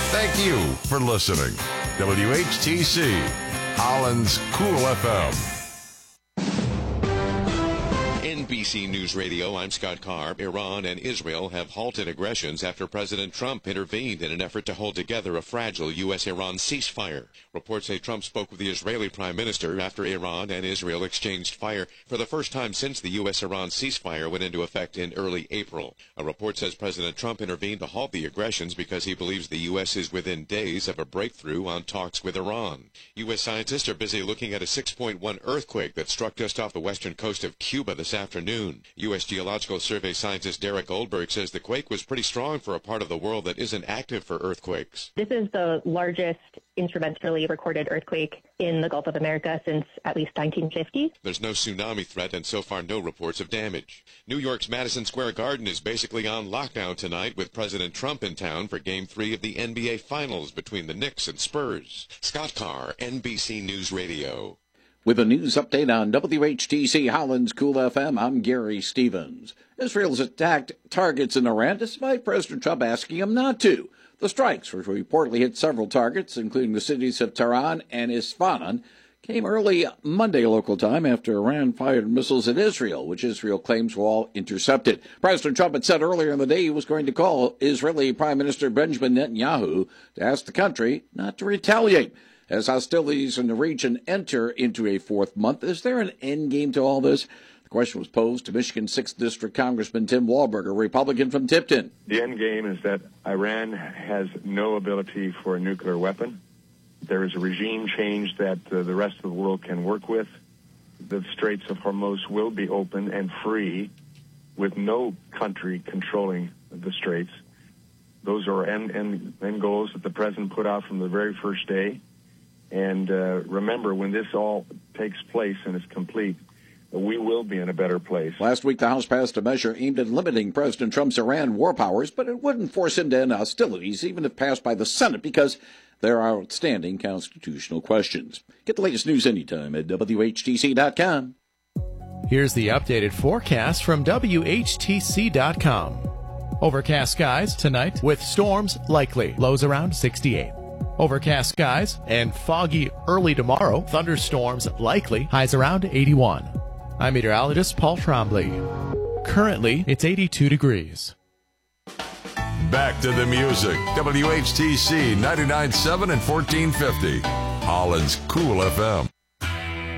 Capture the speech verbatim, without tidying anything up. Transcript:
Thank you for listening. W H T C, Holland's Cool F M. N B C News Radio, I'm Scott Carr. Iran and Israel have halted aggressions after President Trump intervened in an effort to hold together a fragile U S Iran ceasefire. Reports say Trump spoke with the Israeli Prime Minister after Iran and Israel exchanged fire for the first time since the U S Iran ceasefire went into effect in early April. A report says President Trump intervened to halt the aggressions because he believes the U S is within days of a breakthrough on talks with Iran. U S scientists are busy looking at a six point one earthquake that struck just off the western coast of Cuba this afternoon. U S Geological Survey scientist Derek Goldberg says the quake was pretty strong for a part of the world that isn't active for earthquakes. This is the largest instrumentally recorded earthquake in the Gulf of America since at least nineteen fifty. There's no tsunami threat and so far no reports of damage. New York's Madison Square Garden is basically on lockdown tonight with President Trump in town for Game three of the N B A Finals between the Knicks and Spurs. Scott Carr, N B C News Radio. With a news update on W H T C Holland's Cool F M, I'm Gary Stevens. Israel's attacked targets in Iran despite President Trump asking him not to. The strikes, which reportedly hit several targets, including the cities of Tehran and Isfahan, came early Monday local time after Iran fired missiles at Israel, which Israel claims were all intercepted. President Trump had said earlier in the day he was going to call Israeli Prime Minister Benjamin Netanyahu to ask the country not to retaliate. As hostilities in the region enter into a fourth month, is there an end game to all this? The question was posed to Michigan sixth District Congressman Tim Walberg, a Republican from Tipton. The end game is that Iran has no ability for a nuclear weapon. There is a regime change that uh, the rest of the world can work with. The Straits of Hormuz will be open and free with no country controlling the Straits. Those are end, end, end goals that the President put out from the very first day. And uh, remember, when this all takes place and is complete, we will be in a better place. Last week, the House passed a measure aimed at limiting President Trump's Iran war powers, but it wouldn't force him to end hostilities, even if passed by the Senate, because there are outstanding constitutional questions. Get the latest news anytime at W H T C dot com. Here's the updated forecast from W H T C dot com. Overcast skies tonight with storms likely, lows around sixty-eight. Overcast skies and foggy early tomorrow. Thunderstorms likely. Highs around eighty-one. I'm meteorologist Paul Trombley. Currently, it's eighty-two degrees. Back to the music. W H T C ninety-nine point seven and fourteen fifty. Holland's Cool F M.